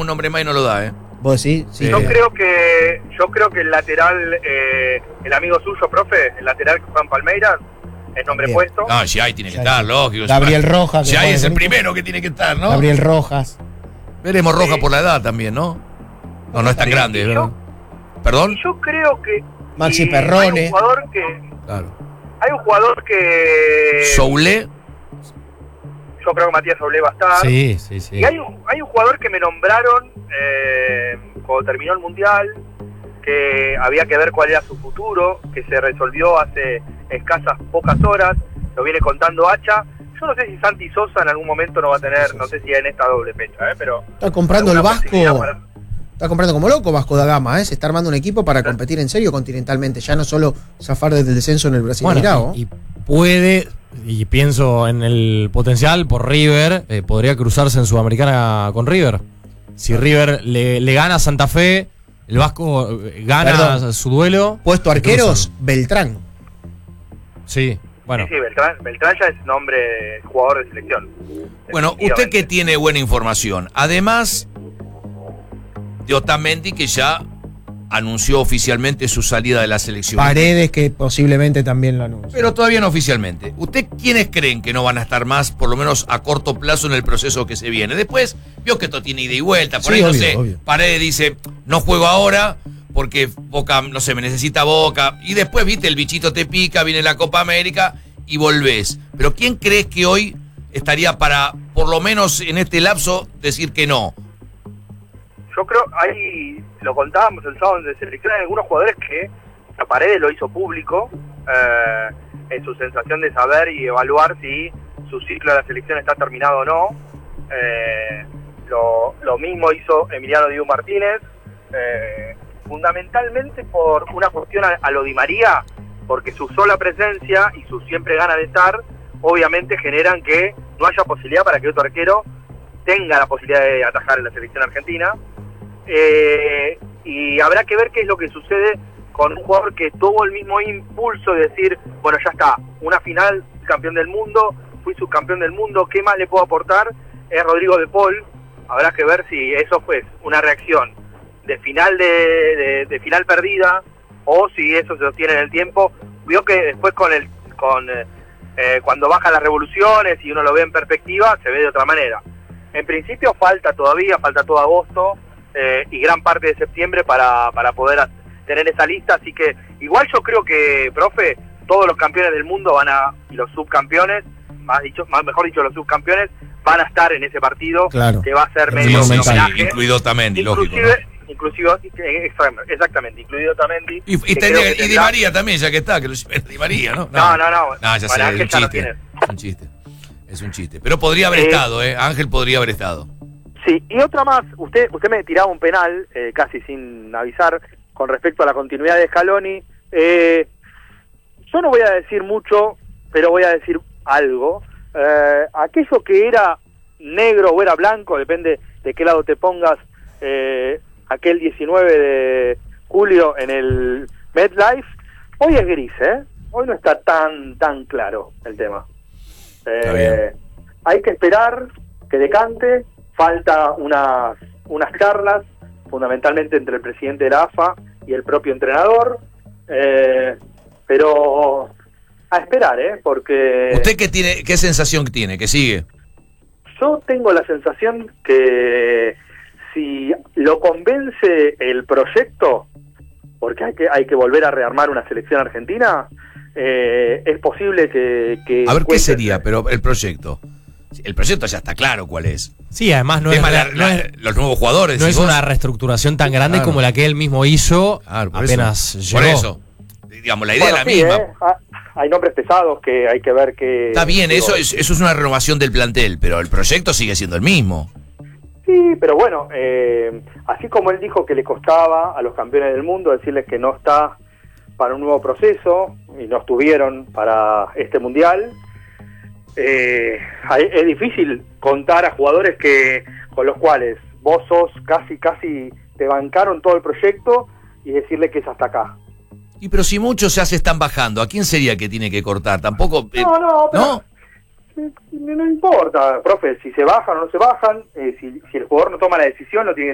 un nombre más y no lo da, ¿Vos sí? Sí. Yo creo que el lateral, el amigo suyo, profe, el lateral que fue en Palmeiras, es nombre Bien. puesto. No, Giai tiene que estar, lógico. Gabriel Rojas. Giai es el primero que tiene que estar, ¿no? Gabriel Rojas. Veremos Rojas por la edad también, ¿no? No es tan grande, Y ¿verdad? ¿Perdón? Y yo creo que... Maxi y Perrone. Hay un jugador que... Claro. Hay un jugador que... Soule. Yo creo que Matías Soule va a estar. Sí. Y hay un jugador que me nombraron cuando terminó el Mundial, que había que ver cuál era su futuro, que se resolvió hace escasas pocas horas, lo viene contando Hacha. Yo no sé si Santi Sosa en algún momento no va a tener, no sé si en esta doble fecha, pero... Está comprando el alguna Vasco. posibilidad para- Está comprando como loco Vasco da Gama, Se está armando un equipo para competir en serio continentalmente. Ya no solo zafar desde el descenso en el Brasileirao. Y puede, y pienso en el potencial por River, podría cruzarse en Sudamericana con River. Si River le gana a Santa Fe, el Vasco gana Perdón. su duelo. Puesto se arqueros, cruzan. Beltrán. Sí, bueno. Sí, Beltrán ya es nombre jugador de selección. Bueno, usted que tiene buena información, además de Otamendi, que ya anunció oficialmente su salida de la selección. Paredes, que posiblemente también lo anuncie. Pero todavía no oficialmente. ¿Usted quiénes creen que no van a estar más, por lo menos a corto plazo, en el proceso que se viene? Después, vio que esto tiene ida y vuelta. Por Sí, ahí, no obvio, sé, obvio. Paredes dice, no juego ahora porque Boca, no sé, me necesita Boca. Y después, viste, el bichito te pica, viene la Copa América y volvés. Pero ¿quién crees que hoy estaría para, por lo menos en este lapso, decir que no? Yo creo, ahí lo contábamos el sábado de selección, hay algunos jugadores que a Paredes lo hizo público en su sensación de saber y evaluar si su ciclo de la selección está terminado o no. Lo mismo hizo Emiliano Dibu Martínez, fundamentalmente por una cuestión a lo Di María, porque su sola presencia y su siempre gana de estar, obviamente generan que no haya posibilidad para que otro arquero tenga la posibilidad de atajar en la selección argentina. Y habrá que ver qué es lo que sucede con un jugador que tuvo el mismo impulso de decir, bueno, ya está, una final, campeón del mundo, fui subcampeón del mundo, ¿qué más le puedo aportar? Es Rodrigo de Paul. Habrá que ver si eso fue una reacción de final de final perdida o si eso se sostiene en el tiempo. Vio que después cuando bajan las revoluciones y uno lo ve en perspectiva, se ve de otra manera. En principio falta todo agosto y gran parte de septiembre para poder tener esa lista, así que igual yo creo que, profe, todos los campeones del mundo y los subcampeones, mejor dicho, los subcampeones van a estar en ese partido, Claro. que va a ser Sí, medio sí, un homenaje. incluido Otamendi, lógico, ¿no? Exactamente, incluido Otamendi. Y Di María también, ya que está, que lo lleve Di María, ¿no? No, No, ya sé, Para es un Ángel ya lo chiste. tiene. Es un chiste. Pero podría haber estado, Ángel podría haber estado. Sí, y otra más, usted me tiraba un penal, casi sin avisar, con respecto a la continuidad de Scaloni. Yo no voy a decir mucho, pero voy a decir algo. Aquello que era negro o era blanco, depende de qué lado te pongas, aquel 19 de julio en el MetLife, hoy es gris, hoy no está tan claro el tema. Está bien. Hay que esperar que decante, falta unas charlas, fundamentalmente entre el presidente de la AFA y el propio entrenador, pero a esperar, porque... ¿Usted qué sensación tiene? ¿Que sigue? Yo tengo la sensación que si lo convence el proyecto, porque hay que volver a rearmar una selección argentina, es posible que A ver, ¿qué cuente- sería? Pero el proyecto. El proyecto ya está claro cuál es. Sí, además no es Los nuevos jugadores. no es ¿y vos? una reestructuración tan grande Claro. como la que él mismo hizo Claro, por apenas eso. llegó. Por eso. Digamos, la idea Bueno, es la sí, misma. Hay nombres pesados que hay que ver que... Está bien, digo, eso es una renovación del plantel, pero el proyecto sigue siendo el mismo. Sí, pero bueno, así como él dijo que le costaba a los campeones del mundo decirles que no está para un nuevo proceso y no estuvieron para este mundial, es difícil contar a jugadores con los cuales vos sos casi te bancaron todo el proyecto y decirle que es hasta acá. Y pero si muchos ya se están bajando, ¿a quién sería que tiene que cortar? Tampoco... No, pero ¿no? no importa, profe, si se bajan o no se bajan, si el jugador no toma la decisión, lo tiene que